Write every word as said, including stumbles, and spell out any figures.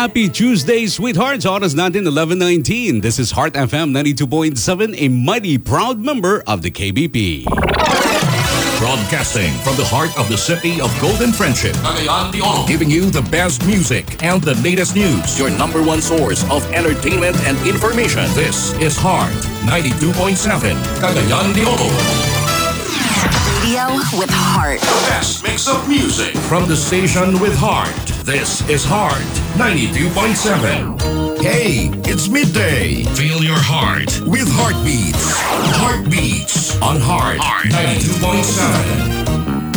Happy Tuesday, sweethearts. Oras natin eleven nineteen. This is Heart F M ninety-two point seven, a mighty proud member of the K B P. Broadcasting from the heart of the city of Golden Friendship, Cagayan de Oro, giving you the best music and the latest news. Your number one source of entertainment and information. This is Heart ninety-two point seven, Cagayan de Oro. Radio with heart. The best mix of music from the station with heart. This is Heart ninety-two point seven. Hey, it's midday. Feel your heart with Heartbeats. Heartbeats on Heart, Heart ninety-two point seven.